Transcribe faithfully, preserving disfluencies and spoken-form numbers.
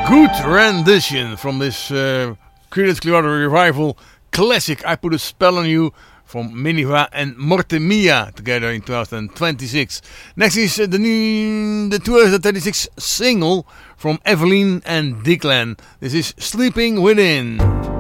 Good rendition from this uh, Creedence Clearwater Revival classic, I Put a Spell on You, from Miniva and Morte Mia together in twenty twenty-six. Next is uh, the, new, the twenty thirty-six single from Evelyn and Declan. This is Sleeping Within.